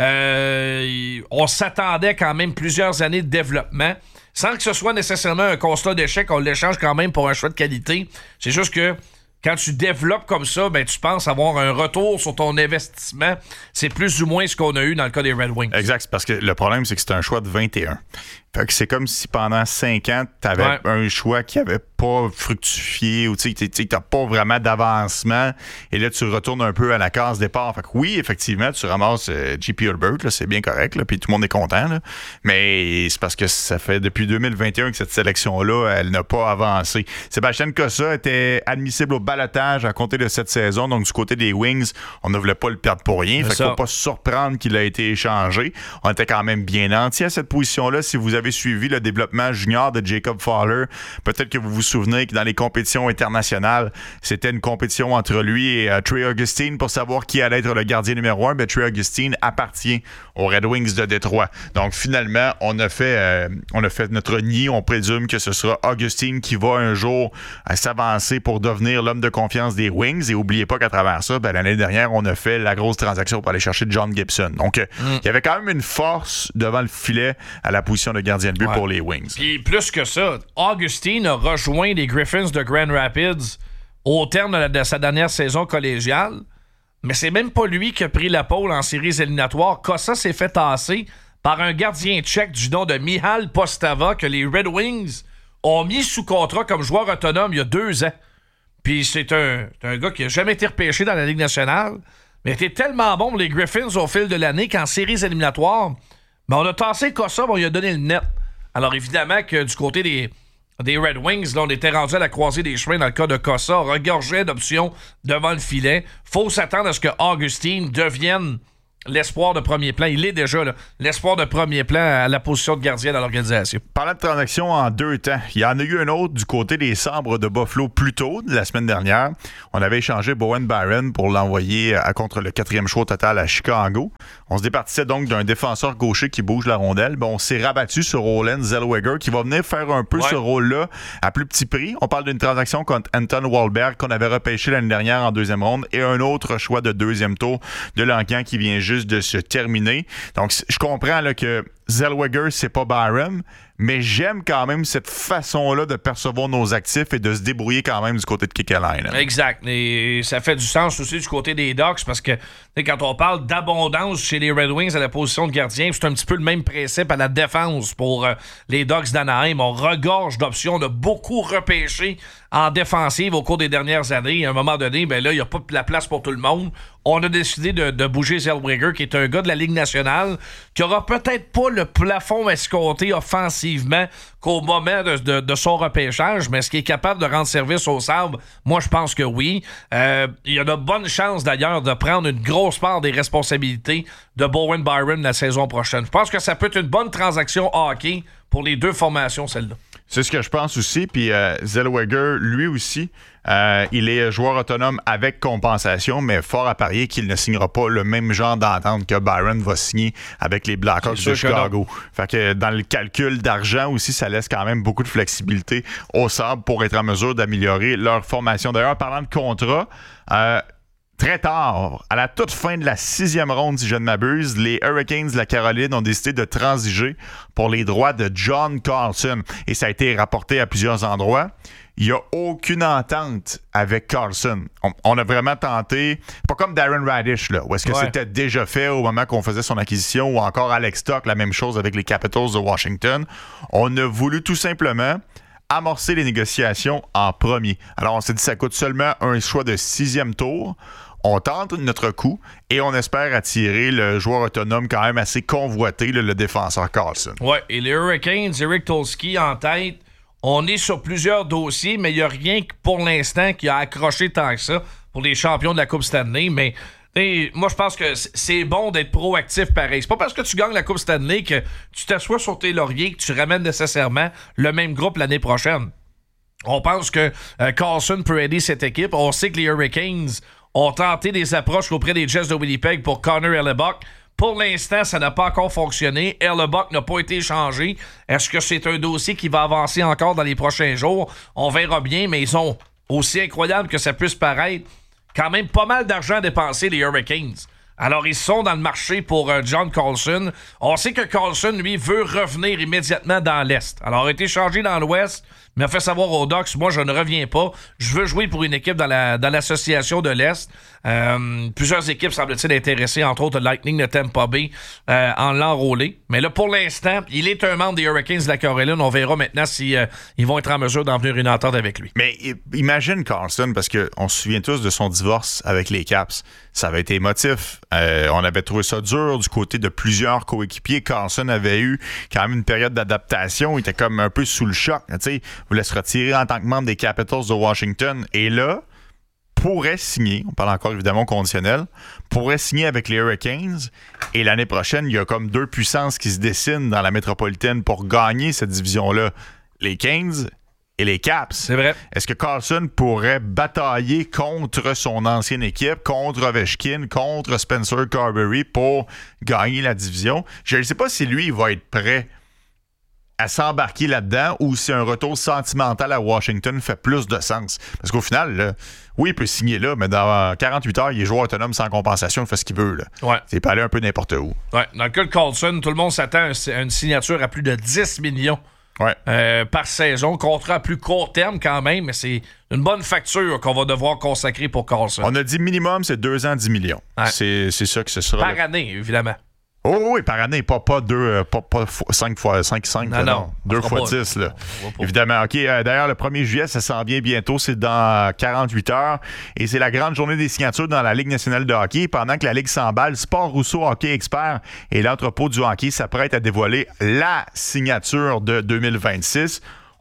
Euh, on s'attendait quand même plusieurs années de développement. Sans que ce soit nécessairement un constat d'échec, on l'échange quand même pour un choix de qualité. C'est juste que quand tu développes comme ça, ben tu penses avoir un retour sur ton investissement. C'est plus ou moins ce qu'on a eu dans le cas des Red Wings. Exact, parce que le problème, c'est que c'est un choix de vingt et un. Fait que c'est comme si pendant cinq ans, tu avais ouais. un choix qui avait pas fructifié ou tu sais, t'as pas vraiment d'avancement. Et là, tu retournes un peu à la case départ. Fait que oui, effectivement, tu ramasses euh, J P Hulbert, là, c'est bien correct, là, puis tout le monde est content. Là. Mais c'est parce que ça fait depuis deux mille vingt et un que cette sélection-là, elle n'a pas avancé. Sébastien Cossa était admissible au ballottage à compter de cette saison. Donc, du côté des Wings, on ne voulait pas le perdre pour rien. Fait qu'il faut pas se surprendre qu'il a été échangé. On était quand même bien nantis à cette position-là. Si vous avez suivi le développement junior de Jacob Fowler, peut-être que vous vous souvenez que dans les compétitions internationales, c'était une compétition entre lui et uh, Trey Augustine pour savoir qui allait être le gardien numéro un. Ben, Trey Augustine appartient aux Red Wings de Détroit. Donc finalement, on a fait euh, on a fait notre nid. On présume que ce sera Augustine qui va un jour euh, s'avancer pour devenir l'homme de confiance des Wings. Et n'oubliez pas qu'à travers ça, ben, l'année dernière, on a fait la grosse transaction pour aller chercher John Gibson. Donc euh, il mm. y avait quand même une force devant le filet à la position de gardien de but ouais. pour les Wings. Puis plus que ça, Augustine a rejoint les Griffins de Grand Rapids au terme de, la, de sa dernière saison collégiale, mais c'est même pas lui qui a pris la pole en séries éliminatoires. Cossa s'est fait tasser par un gardien tchèque du nom de Mihal Postava que les Red Wings ont mis sous contrat comme joueur autonome il y a deux ans. Puis c'est un, un gars qui a jamais été repêché dans la Ligue nationale, mais était tellement bon pour les Griffins au fil de l'année qu'en séries éliminatoires, ben on a tassé Cossa, on lui a donné le net. Alors évidemment que du côté des, des Red Wings. Là, on était rendu à la croisée des chemins dans le cas de Cossa. On regorgeait d'options devant le filet. Faut s'attendre à ce que Augustine devienne l'espoir de premier plan. Il est déjà là, l'espoir de premier plan à la position de gardien dans l'organisation. Parlant de transactions en deux temps, il y en a eu un autre du côté des Sabres de Buffalo plus tôt, la semaine dernière. On avait échangé Bowen Byron pour l'envoyer à contre le quatrième choix au total à Chicago. On se départissait donc d'un défenseur gaucher qui bouge la rondelle. Ben, on s'est rabattu sur Olen Zellweger qui va venir faire un peu ouais. ce rôle-là à plus petit prix. On parle d'une transaction contre Anton Wahlberg qu'on avait repêché l'année dernière en deuxième ronde et un autre choix de deuxième tour de l'Encan qui vient juste de se terminer. Donc, je comprends là, que Zellweger, c'est pas Byron, mais j'aime quand même cette façon-là de percevoir nos actifs et de se débrouiller quand même du côté de Kekalainen. Exact. Et ça fait du sens aussi du côté des Ducks parce que quand on parle d'abondance chez les Red Wings à la position de gardien, c'est un petit peu le même principe à la défense pour euh, les Ducks d'Anaheim. On regorge d'options, on a beaucoup repêché en défensive au cours des dernières années. À un moment donné, ben là, il n'y a pas de la place pour tout le monde. On a décidé de, de bouger Zellweger, qui est un gars de la Ligue nationale, qui aura peut-être pas le plafond escompté offensivement qu'au moment de, de, de son repêchage, mais est-ce qu'il est capable de rendre service au Sabres? Moi, je pense que oui. Euh, il y a de bonnes chances, d'ailleurs, de prendre une grosse part des responsabilités de Bowen Byron la saison prochaine. Je pense que ça peut être une bonne transaction hockey pour les deux formations, celle-là. C'est ce que je pense aussi. Puis euh, Zellweger, lui aussi, euh, il est joueur autonome avec compensation, mais fort à parier qu'il ne signera pas le même genre d'entente que Byron va signer avec les Blackhawks de Chicago. Fait que dans le calcul d'argent aussi, ça laisse quand même beaucoup de flexibilité aux Sabres pour être en mesure d'améliorer leur formation. D'ailleurs, parlant de contrat, euh, très tard, à la toute fin de la sixième ronde, si je ne m'abuse, les Hurricanes de la Caroline ont décidé de transiger pour les droits de John Carlson. Et ça a été rapporté à plusieurs endroits. Il n'y a aucune entente avec Carlson. On, on a vraiment tenté, pas comme Darren Radish, là, où est-ce que ouais. c'était déjà fait au moment qu'on faisait son acquisition, ou encore Alex Stock, la même chose avec les Capitals de Washington. On a voulu tout simplement amorcer les négociations en premier. Alors, on s'est dit ça coûte seulement un choix de sixième tour. On tente notre coup et on espère attirer le joueur autonome quand même assez convoité, le, le défenseur Carlson. Oui, et les Hurricanes, Eric Tolsky en tête, on est sur plusieurs dossiers, mais il n'y a rien pour l'instant qui a accroché tant que ça pour les champions de la Coupe Stanley, mais Et moi, je pense que c'est bon d'être proactif pareil. C'est pas parce que tu gagnes la Coupe Stanley que tu t'assois sur tes lauriers que tu ramènes nécessairement le même groupe l'année prochaine. On pense que euh, Carlson peut aider cette équipe. On sait que les Hurricanes ont tenté des approches auprès des Jets de Winnipeg pour Connor Hellebuyck. Pour l'instant, ça n'a pas encore fonctionné. Hellebuyck n'a pas été échangé. Est-ce que c'est un dossier qui va avancer encore dans les prochains jours? On verra bien, mais ils ont, aussi incroyable que ça puisse paraître, quand même pas mal d'argent dépensé, les Hurricanes. Alors, ils sont dans le marché pour euh, John Carlson. On sait que Carlson, lui, veut revenir immédiatement dans l'Est. Alors, il a été changé dans l'Ouest, mais a fait savoir aux Ducks, moi, je ne reviens pas. Je veux jouer pour une équipe dans, la, dans l'association de l'Est. Euh, plusieurs équipes semblent-ils intéressées, entre autres le Lightning de Tampa Bay, euh, en l'enrôler. Mais là, pour l'instant, il est un membre des Hurricanes de la Caroline. On verra maintenant si euh, ils vont être en mesure d'en venir une entente avec lui. Mais imagine Carlson, parce qu'on se souvient tous de son divorce avec les Caps. Ça avait été émotif. Euh, on avait trouvé ça dur du côté de plusieurs coéquipiers. Carlson avait eu quand même une période d'adaptation. Il était comme un peu sous le choc. Tu sais, il voulait se retirer en tant que membre des Capitals de Washington. Et là, pourrait signer, on parle encore évidemment conditionnel, pourrait signer avec les Hurricanes. Et l'année prochaine, il y a comme deux puissances qui se dessinent dans la métropolitaine pour gagner cette division-là. Les Canes et les Caps. C'est vrai. Est-ce que Carlson pourrait batailler contre son ancienne équipe, contre Ovechkin, contre Spencer Carberry pour gagner la division? Je ne sais pas si lui, il va être prêt à s'embarquer là-dedans ou si un retour sentimental à Washington fait plus de sens. Parce qu'au final, là, oui, il peut signer là, mais dans quarante-huit heures, il est joueur autonome sans compensation, il fait ce qu'il veut. Là. Ouais. Il peut aller un peu n'importe où. Ouais. Dans le cas de Carlson, tout le monde s'attend à une signature à plus de dix millions. Ouais. Euh, par saison, contrat à plus court terme quand même, mais c'est une bonne facture qu'on va devoir consacrer pour Carlson. On a dit minimum, c'est deux ans, dix millions. Ouais. C'est, c'est ça que ce sera. Par là. Année, évidemment. Oh oui, par année, pas, pas deux, pas, pas cinq fois cinq, cinq, non, non, deux fois dix, là. Évidemment. OK, euh, d'ailleurs, le premier juillet, ça s'en vient bientôt, c'est dans quarante-huit heures, et c'est la grande journée des signatures dans la Ligue nationale de hockey. Pendant que la Ligue s'emballe, Sport Rousseau Hockey Expert et l'entrepôt du hockey s'apprêtent à dévoiler la signature de deux mille vingt-six.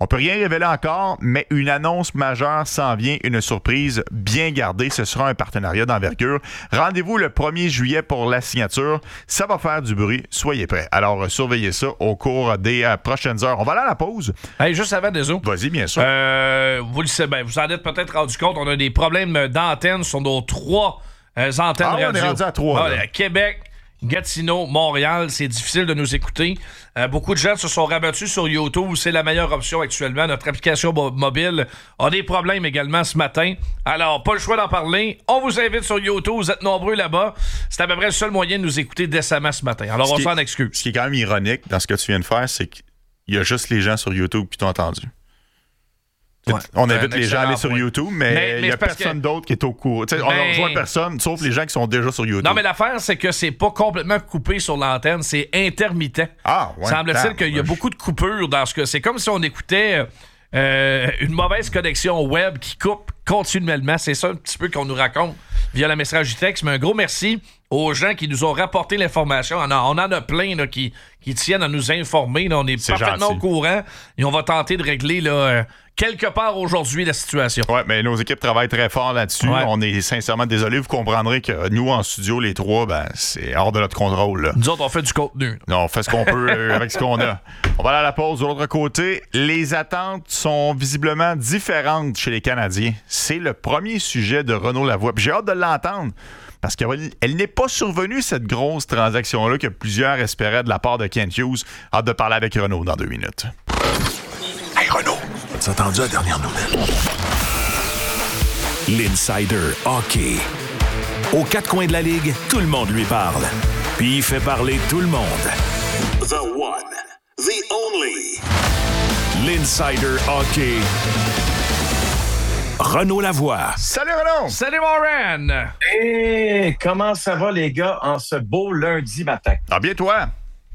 On peut rien révéler encore, mais une annonce majeure s'en vient, une surprise bien gardée. Ce sera un partenariat d'envergure. Rendez-vous le premier juillet pour la signature. Ça va faire du bruit. Soyez prêts. Alors, surveillez ça au cours des euh, prochaines heures. On va aller à la pause. Hey, juste avant, désolé. Vas-y, bien sûr. Euh, vous le savez, ben, vous en êtes peut-être rendu compte, on a des problèmes d'antenne sur nos trois euh, antennes ah, radio. on est rendu à trois. Ah, Québec, Gatineau, Montréal, c'est difficile de nous écouter. Euh, beaucoup de gens se sont rabattus sur YouTube. C'est la meilleure option actuellement. Notre application mo- mobile a des problèmes également ce matin. Alors, pas le choix d'en parler. On vous invite sur YouTube. Vous êtes nombreux là-bas. C'est à peu près le seul moyen de nous écouter décemment ce matin. Alors, ce on s'en est, excuse. Ce qui est quand même ironique dans ce que tu viens de faire, c'est qu'il y a juste les gens sur YouTube qui t'ont entendu. Ouais, on invite les gens à aller sur point. YouTube, mais il n'y a personne que... d'autre qui est au courant. Mais... On ne rejoint personne, sauf les gens qui sont déjà sur YouTube. Non, mais l'affaire, c'est que c'est pas complètement coupé sur l'antenne, c'est intermittent. Ah, ouais. Semble-t-il qu'il y a beaucoup de coupures dans ce que c'est comme si on écoutait euh, une mauvaise connexion web qui coupe continuellement. C'est ça un petit peu qu'on nous raconte via la messagerie texte. Mais un gros merci aux gens qui nous ont rapporté l'information. On, a, on en a plein là, qui, qui tiennent à nous informer. Là. On est, c'est parfaitement gentil. Au courant et on va tenter de régler là, euh, quelque part aujourd'hui la situation. Oui, mais nos équipes travaillent très fort là-dessus. Ouais. On est sincèrement désolés. Vous comprendrez que nous, en studio, les trois, ben, c'est hors de notre contrôle. Là. Nous autres, on fait du contenu. Non, on fait ce qu'on peut euh, avec ce qu'on a. On va aller à la pause. De l'autre côté, les attentes sont visiblement différentes chez les Canadiens. C'est le premier sujet de Renaud Lavoie. Puis j'ai hâte de l'entendre. Parce qu'elle elle n'est pas survenue, cette grosse transaction-là que plusieurs espéraient de la part de Kent Hughes. Hâte de parler avec Renaud dans deux minutes. Hey Renaud, as-tu entendu la dernière nouvelle? L'Insider Hockey. Aux quatre coins de la Ligue, tout le monde lui parle. Puis il fait parler tout le monde. The one, the only. L'Insider Hockey. Renaud Lavoie. Salut Renaud! Salut mon Ren! Hey, comment ça va les gars en ce beau lundi matin? Ah bien toi?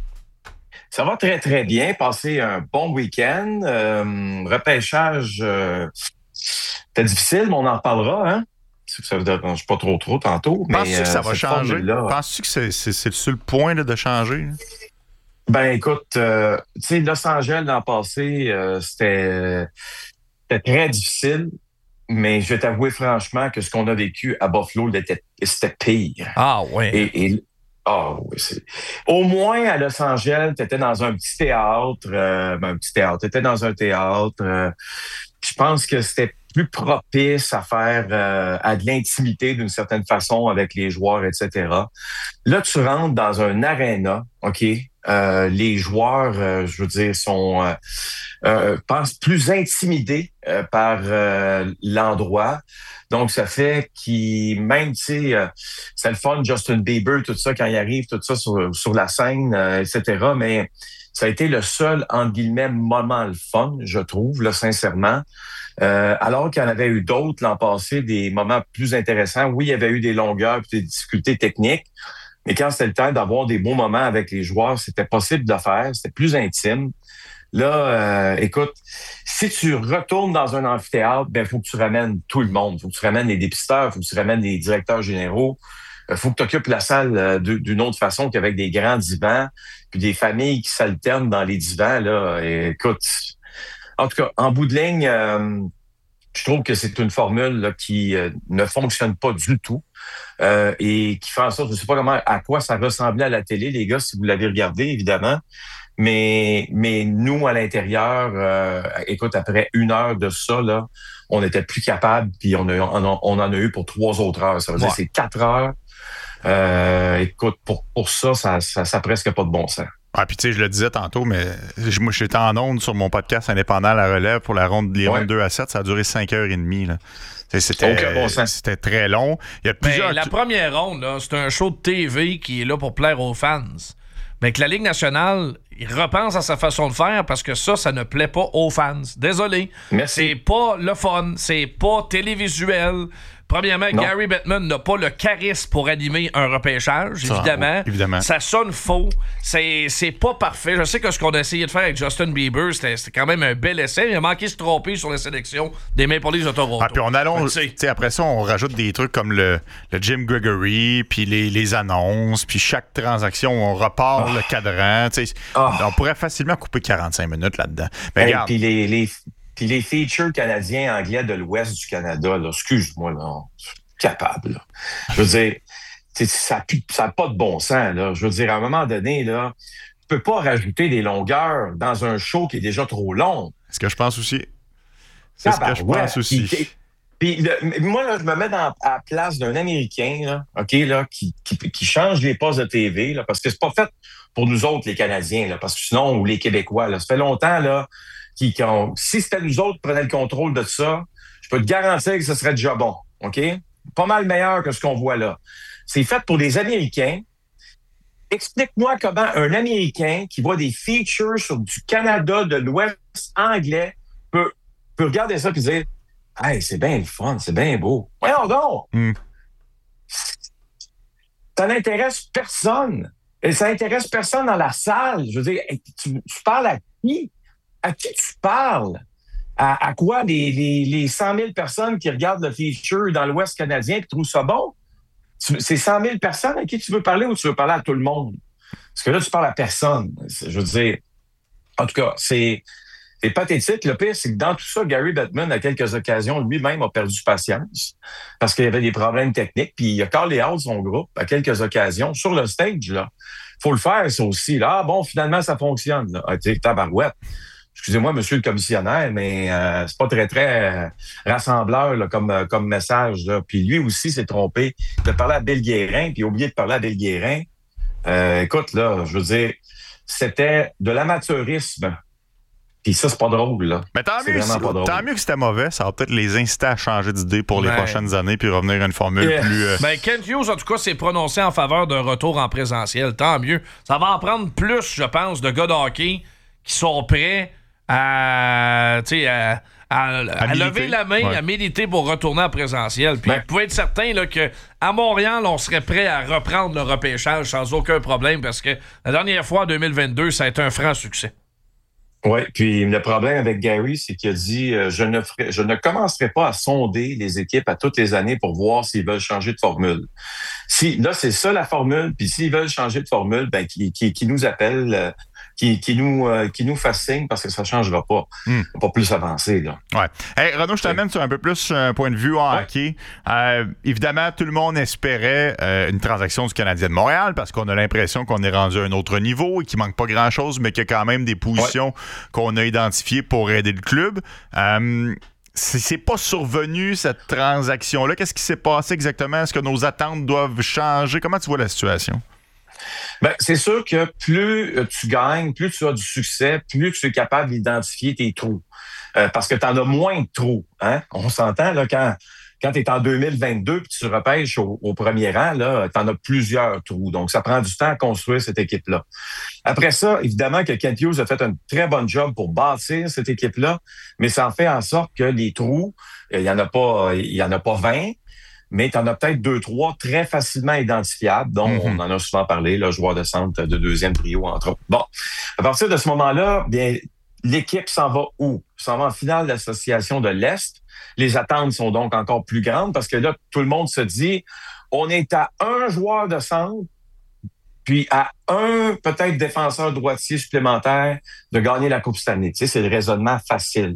Ça va très très bien. Passez un bon week-end. Euh, repêchage, euh, c'était difficile, mais on en reparlera, hein? Ça ne vous dérange pas trop trop tantôt. Penses-tu mais, que ça euh, va changer? Penses-tu que c'est, c'est, c'est le seul point là, de changer? Là? Ben écoute, euh, tu sais, Los Angeles l'an passé, euh, c'était, c'était très difficile. Mais je vais t'avouer franchement que ce qu'on a vécu à Buffalo, c'était, c'était pire. Ah ouais. Et, et ah oui, c'est. Au moins à Los Angeles, tu étais dans un petit théâtre, euh, ben, un petit théâtre. Tu étais dans un théâtre. Euh, je pense que c'était plus propice à faire euh, à de l'intimité d'une certaine façon avec les joueurs, et cetera. Là, tu rentres dans un aréna, OK? Euh, les joueurs, euh, je veux dire, sont, euh, euh, pensent plus intimidés euh, par euh, l'endroit. Donc, ça fait qu'ils, même, tu sais, euh, c'est le fun, Justin Bieber, tout ça, quand il arrive, tout ça sur, sur la scène, euh, et cetera. Mais ça a été le seul, entre guillemets, moment le fun, je trouve, là, sincèrement. Euh, alors qu'il y en avait eu d'autres l'an passé, des moments plus intéressants. Oui, il y avait eu des longueurs et des difficultés techniques. Mais quand c'était le temps d'avoir des beaux moments avec les joueurs, c'était possible de faire, c'était plus intime. Là, euh, écoute, si tu retournes dans un amphithéâtre, ben faut que tu ramènes tout le monde. Faut que tu ramènes les dépisteurs, faut que tu ramènes les directeurs généraux. Euh, faut que tu occupes la salle euh, de, d'une autre façon qu'avec des grands divans, puis des familles qui s'alternent dans les divans. Là, et, écoute, en tout cas, en bout de ligne, euh, je trouve que c'est une formule là, qui euh, ne fonctionne pas du tout. Euh, et qui fait en sorte, je ne sais pas comment, à quoi ça ressemblait à la télé, les gars, si vous l'avez regardé, évidemment. Mais, mais nous, à l'intérieur, euh, écoute, après une heure de ça, là, on n'était plus capable, puis on, a, on, on en a eu pour trois autres heures. Ça veut dire que c'est quatre heures. Euh, écoute, pour, pour ça, ça, ça, ça presque pas de bon sens. Ah, puis tu sais, je le disais tantôt, mais moi, j'étais en onde sur mon podcast indépendant à la relève pour la ronde, les ouais. rondes deux à sept. Ça a duré cinq heures trente. Là. C'était, bon c'était très long. Il y a plusieurs... Mais la première ronde, là, c'est un show de T V qui est là pour plaire aux fans. Mais que la Ligue nationale, il repense à sa façon de faire parce que ça, ça ne plaît pas aux fans. Désolé. Merci. C'est pas le fun. C'est pas télévisuel. Premièrement, Non. Gary Bettman n'a pas le charisme pour animer un repêchage, Ça, évidemment. oui, évidemment. Ça sonne faux. C'est, c'est pas parfait. Je sais que ce qu'on a essayé de faire avec Justin Bieber, c'était, c'était quand même un bel essai. Il a manqué de se tromper sur la sélection des Maple Leafs de Toronto. Ah, puis on allonge, Fait que, tu sais, après ça, on rajoute des trucs comme le, le Jim Gregory, puis les, les annonces, puis chaque transaction, on repart Oh. le cadran. tu sais. Oh. On pourrait facilement couper quarante-cinq minutes là-dedans. Mais Hey, regarde, puis les, les, puis les features canadiens anglais de l'ouest du Canada, là, excuse-moi, là, je suis capable. Là. Je veux dire, tu sais, ça n'a pas de bon sens. Là. Je veux dire, à un moment donné, là, tu peux pas rajouter des longueurs dans un show qui est déjà trop long. c'est ce que je pense aussi. C'est ce que je Ouais. pense aussi. Puis, puis le- moi, là, je me mets dans, à la place d'un Américain, là, OK, là, qui, qui, qui change les postes de T V, là, parce que c'est pas fait pour nous autres, les Canadiens, là, parce que sinon, ou les Québécois, là, ça fait longtemps, là, qui, qui ont, si c'était nous autres qui prenaient le contrôle de ça, je peux te garantir que ce serait déjà bon, OK? Pas mal meilleur que ce qu'on voit là. C'est fait pour les Américains. Explique-moi comment un Américain qui voit des features sur du Canada, de l'Ouest anglais, peut, peut regarder ça et dire « Hey, c'est bien le fun, c'est bien beau. » Voyons donc! Mm. Ça n'intéresse personne. Et ça intéresse personne dans la salle. Je veux dire, tu, tu parles à qui? À qui tu parles? À, à quoi les, les, les cent mille personnes qui regardent le feature dans l'Ouest canadien et qui trouvent ça bon? Tu, c'est cent mille personnes à qui tu veux parler ou tu veux parler à tout le monde? Parce que là, tu parles à personne. Je veux dire, en tout cas, c'est, c'est pathétique. Le pire, c'est que dans tout ça, Gary Bettman, à quelques occasions, lui-même a perdu patience parce qu'il y avait des problèmes techniques. Puis il a callé out son groupe à quelques occasions sur le stage. Là, faut le faire, ça aussi. Là, ah, bon, finalement, ça fonctionne. Là. Ah, tu sais, tabarouette. Excusez-moi, monsieur le commissionnaire, mais euh, c'est pas très, très euh, rassembleur là, comme, euh, comme message. Là. Puis lui aussi s'est trompé. Il a parlé à Bill Guérin, puis il a oublié de parler à Bill Guérin. Euh, écoute, là, je veux dire, c'était de l'amateurisme. Puis ça, c'est pas drôle, là. Mais tant C'est mieux, vraiment pas drôle. tant mieux que c'était mauvais. Ça va peut-être les inciter à changer d'idée pour les Ouais. prochaines années puis revenir à une formule Yeah. plus... euh, Ben, Kent Hughes, en tout cas, s'est prononcé en faveur d'un retour en présentiel. Tant mieux. Ça va en prendre plus, je pense, de gars de hockey qui sont prêts à, tu sais, à, à, à militer. lever la main, Ouais. à militer pour retourner en présentiel. Puis Ben. vous pouvez être certain là, que à Montréal, on serait prêt à reprendre le repêchage sans aucun problème parce que la dernière fois, en deux mille vingt-deux, ça a été un franc succès. Oui, puis le problème avec Gary, c'est qu'il a dit euh, je ne ferai, je ne commencerai pas à sonder les équipes à toutes les années pour voir s'ils veulent changer de formule. Si là, c'est ça la formule, puis s'ils veulent changer de formule, ben qui, qui, qui nous appellent, euh, qui, qui nous euh, qui nous fassent signe parce que ça changera pas. Hmm. Pas plus avancé, là. Ouais. Hey, Renaud, je t'amène sur un peu plus un point de vue en Ouais. hockey. Euh, évidemment, tout le monde espérait euh, une transaction du Canadien de Montréal parce qu'on a l'impression qu'on est rendu à un autre niveau et qu'il manque pas grand-chose, mais qu'il y a quand même des positions ouais. qu'on a identifiées pour aider le club. Euh, c'est, c'est pas survenu, cette transaction-là. Qu'est-ce qui s'est passé exactement? Est-ce que nos attentes doivent changer? Comment tu vois la situation? Ben, c'est sûr que plus tu gagnes, plus tu as du succès, plus tu es capable d'identifier tes trous. Euh, parce que tu en as moins de trous. Hein? On s'entend, là, quand, quand tu es en deux mille vingt-deux et tu repêches au, au premier rang, tu en as plusieurs trous. Donc, ça prend du temps à construire cette équipe-là. Après ça, évidemment que Kent Hughes a fait un très bon job pour bâtir cette équipe-là, mais ça en fait en sorte que les trous, il n'y en a pas, il y en a pas vingt, mais tu en as peut-être deux, trois très facilement identifiables, dont mm-hmm. on en a souvent parlé, le joueur de centre de deuxième trio, entre autres. Bon, à partir de ce moment-là, bien, l'équipe s'en va où? S'en va en finale d'association de l'Est. Les attentes sont donc encore plus grandes parce que là, tout le monde se dit, on est à un joueur de centre, puis à un peut-être défenseur droitier supplémentaire de gagner la Coupe Stanley. Tu sais, c'est le raisonnement facile.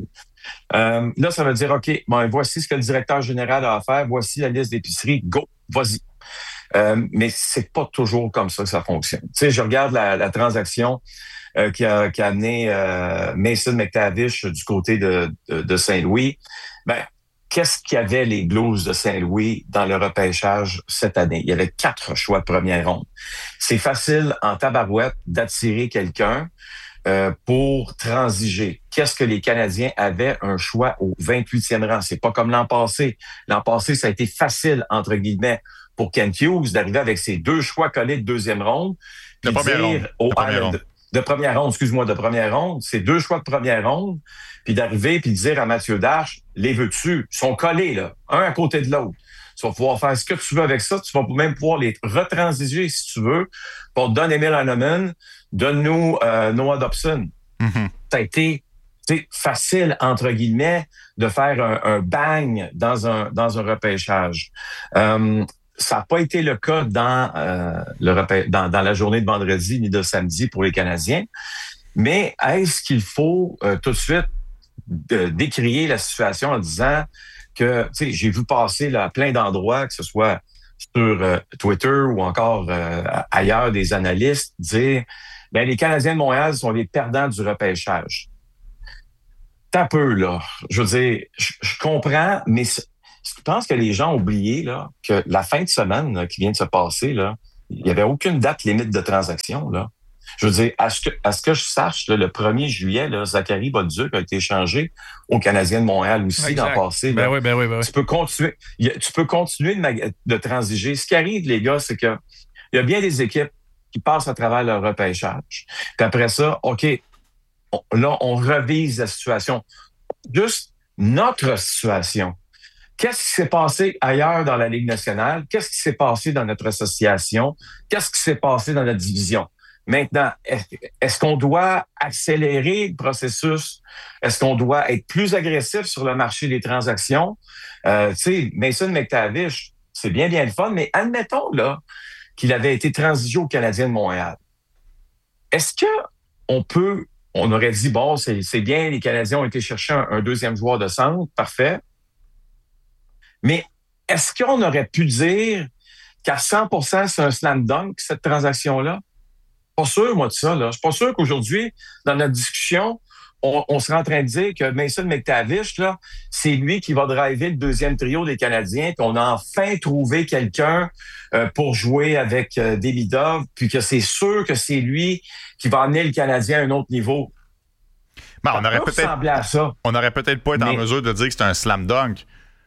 Euh, là, ça veut dire, OK, bon, voici ce que le directeur général a à faire, voici la liste d'épicerie, go, vas-y. Euh, mais c'est pas toujours comme ça que ça fonctionne. Tu sais, je regarde la, la transaction euh, qui, a, qui a amené euh, Mason McTavish du côté de, de, de Saint-Louis. Ben, qu'est-ce qu'il y avait les Blues de Saint-Louis dans le repêchage cette année? Il y avait quatre choix de première ronde. C'est facile en tabarouette d'attirer quelqu'un Euh, pour transiger. Qu'est-ce que les Canadiens avaient un choix au vingt-huitième rang? C'est pas comme l'an passé. L'an passé, ça a été facile, entre guillemets, pour Kent Hughes d'arriver avec ses deux choix collés de deuxième ronde. De première ronde. Au, de première ronde. De, de première ronde, excuse-moi, de première ronde. C'est deux choix de première ronde. Puis d'arriver puis de dire à Mathieu Darche, les veux-tu? Ils sont collés, là, un à côté de l'autre. Tu vas pouvoir faire ce que tu veux avec ça. Tu vas même pouvoir les retransiger si tu veux. Pour te donner Emil Heinemann, donne-nous euh, Noah Dobson. Mm-hmm. Ça a été facile, entre guillemets, de faire un, un bang dans un, dans un repêchage. Euh, ça n'a pas été le cas dans, euh, le repê- dans, dans la journée de vendredi ni de samedi pour les Canadiens. Mais est-ce qu'il faut euh, tout de suite de, décrier la situation en disant que, tu sais, j'ai vu passer là, plein d'endroits, que ce soit sur euh, Twitter ou encore euh, ailleurs, des analystes dire ben les Canadiens de Montréal sont les perdants du repêchage. T'as peu, là. Je veux dire, je, je comprends, mais je pense que les gens ont oublié là, que la fin de semaine là, qui vient de se passer, là, il n'y avait aucune date limite de transaction. Là. Je veux dire, à ce que, à ce que je sache, là, le premier juillet, là, Zachary Bolduc a été échangé aux Canadiens de Montréal aussi exact. L'an passé. Ben là. oui, ben oui, ben oui. Tu peux continuer, tu peux continuer de, mag- de transiger. Ce qui arrive, les gars, c'est que il y a bien des équipes qui passent à travers leur repêchage. Puis après ça, OK, on, là, on revise la situation. Juste notre situation. Qu'est-ce qui s'est passé ailleurs dans la Ligue nationale? Qu'est-ce qui s'est passé dans notre association? Qu'est-ce qui s'est passé dans notre division? Maintenant, est-ce qu'on doit accélérer le processus? Est-ce qu'on doit être plus agressif sur le marché des transactions? Euh, tu sais, Mason McTavish, c'est bien, bien le fun, mais admettons là qu'il avait été transigé au Canadien de Montréal. Est-ce que on peut, on aurait dit, bon, c'est, c'est bien, les Canadiens ont été chercher un, un deuxième joueur de centre, parfait. Mais est-ce qu'on aurait pu dire qu'à cent pour cent, c'est un slam dunk, cette transaction-là? Pas sûr, moi, de ça. Là. Je suis pas sûr qu'aujourd'hui, dans notre discussion, on, on serait en train de dire que Mason McTavish, là, c'est lui qui va driver le deuxième trio des Canadiens, puis on a enfin trouvé quelqu'un euh, pour jouer avec euh, Demidov, puis que c'est sûr que c'est lui qui va amener le Canadien à un autre niveau. Ben, on, aurait peut-être, à ça. on aurait peut-être pas été Mais, en mesure de dire que c'est un slam dunk.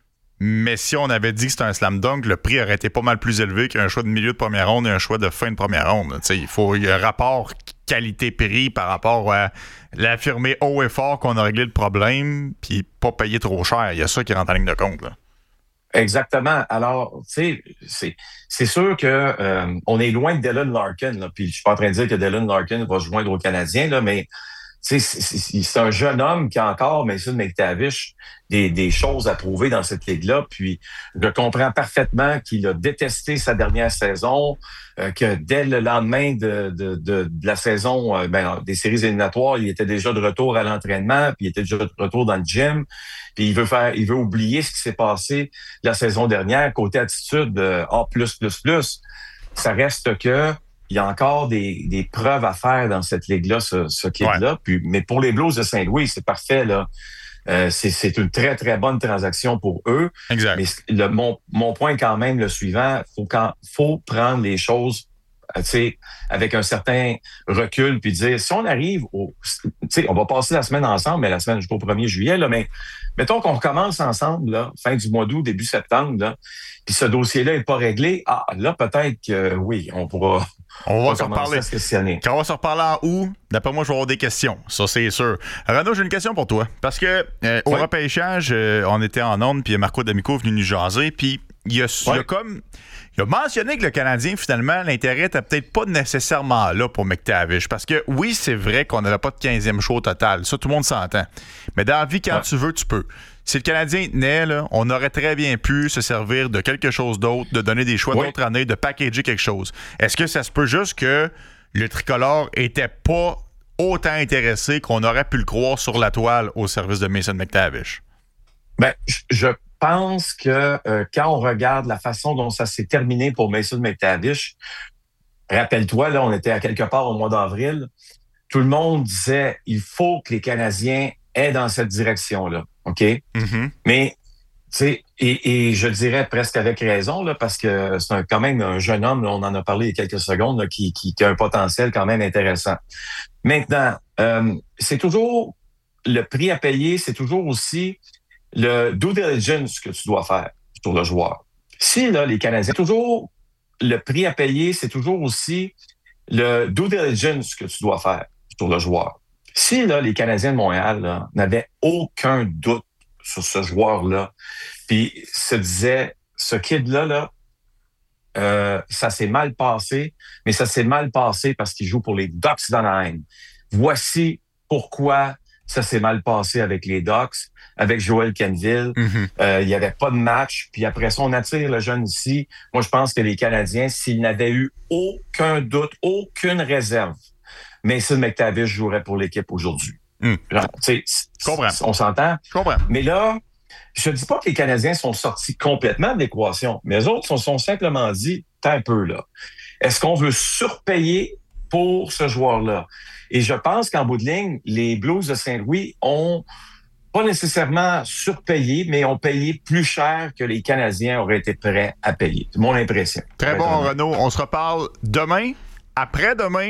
Mais si on avait dit que c'était un slam dunk, le prix aurait été pas mal plus élevé qu'un choix de milieu de première ronde et un choix de fin de première ronde. T'sais, il faut, il y a un rapport qualité-prix par rapport à l'affirmer haut et fort qu'on a réglé le problème puis pas payer trop cher. Il y a ça qui rentre en ligne de compte. Là. Exactement. Alors, tu sais, c'est, c'est sûr que euh, on est loin de Dylan Larkin. Là, puis je suis pas en train de dire que Dylan Larkin va se joindre aux Canadiens, là, mais c'est, c'est, c'est un jeune homme qui a encore, Mason McTavish, des, des choses à prouver dans cette ligue-là. Puis je comprends parfaitement qu'il a détesté sa dernière saison, euh, que dès le lendemain de, de, de, de la saison euh, ben, des séries éliminatoires, il était déjà de retour à l'entraînement, puis il était déjà de retour dans le gym. Puis il veut faire, il veut oublier ce qui s'est passé la saison dernière. Côté attitude, euh, A plus, plus, plus, ça reste que il y a encore des, des preuves à faire dans cette ligue-là, ce, ce kid-là. Ouais. Puis, mais pour les Blues de Saint-Louis, c'est parfait, là. Euh, c'est, c'est une très, très bonne transaction pour eux. Exact. Mais le, mon, mon point est quand même le suivant. Faut quand, faut prendre les choses, tu sais, avec un certain recul puis dire, si on arrive au, tu sais, on va passer la semaine ensemble, mais la semaine jusqu'au premier juillet, là, mais mettons qu'on recommence ensemble, là, fin du mois d'août, début septembre, là, puis ce dossier-là est pas réglé. Ah, là, peut-être que oui, on pourra, On va se reparler. Quand on va se reparler en août, d'après moi, je vais avoir des questions. Ça, c'est sûr. Renaud, j'ai une question pour toi. Parce que euh, au ouais. repêchage, euh, on était en onde, puis Marco D'Amico est venu nous jaser, puis il a, ouais. il a comme... Il a mentionné que le Canadien, finalement, l'intérêt n'était peut-être pas nécessairement là pour McTavish. Parce que oui, c'est vrai qu'on n'avait pas de quinzième show au total. Ça, tout le monde s'entend. Mais dans la vie, quand ouais. tu veux, tu peux. Si le Canadien tenait, là, on aurait très bien pu se servir de quelque chose d'autre, de donner des choix oui. d'autres années, de packager quelque chose. Est-ce que ça se peut juste que le tricolore était pas autant intéressé qu'on aurait pu le croire sur la toile au service de Mason McTavish? Ben, je pense que euh, quand on regarde la façon dont ça s'est terminé pour Mason McTavish, rappelle-toi, là, on était à quelque part au mois d'avril, tout le monde disait il faut que les Canadiens aient dans cette direction-là. OK? Mm-hmm. Mais, tu sais, et, et je dirais presque avec raison, là, parce que c'est un, quand même un jeune homme, là, on en a parlé il y a quelques secondes, là, qui, qui, qui a un potentiel quand même intéressant. Maintenant, euh, c'est toujours le prix à payer, c'est toujours aussi le due diligence que tu dois faire sur le joueur. Si, là, les Canadiens, toujours le prix à payer, c'est toujours aussi le due diligence que tu dois faire sur le joueur. Si, là, les Canadiens de Montréal, là, n'avaient aucun doute sur ce joueur-là, puis se disaient, ce kid-là, là, euh, ça s'est mal passé, mais ça s'est mal passé parce qu'il joue pour les Ducks d'Anaheim. Voici pourquoi ça s'est mal passé avec les Ducks, avec Joel Quenneville. Mm-hmm. Euh, il n'y avait pas de match. Puis après ça, on attire le jeune ici. Moi, je pense que les Canadiens, s'ils n'avaient eu aucun doute, aucune réserve, Mason McTavish jouerait pour l'équipe aujourd'hui. Mm. Genre, tu sais, comprends. On s'entend? Je comprends. Mais là, je ne dis pas que les Canadiens sont sortis complètement de l'équation, mais les autres se sont simplement dit, t'as un peu là. Est-ce qu'on veut surpayer pour ce joueur-là? Et je pense qu'en bout de ligne, les Blues de Saint-Louis ont pas nécessairement surpayé, mais ont payé plus cher que les Canadiens auraient été prêts à payer. C'est mon impression. Très bon, Renaud. On se reparle demain, après-demain.